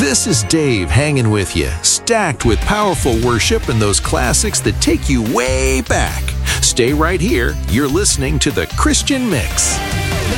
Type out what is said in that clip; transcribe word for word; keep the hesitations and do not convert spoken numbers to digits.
This is Dave hanging with you, stacked with powerful worship and those classics that take you way back. Stay right here. You're listening to The Christian Mix.